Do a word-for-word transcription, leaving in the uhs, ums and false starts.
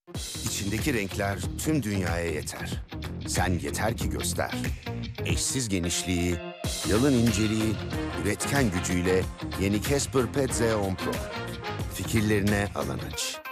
İçindeki renkler tüm dünyaya yeter. Sen yeter ki göster. Eşsiz genişliği, yalın inceliği, üretken gücüyle yeni Casper Pet Zeon Pro. Fikirlerine alan aç.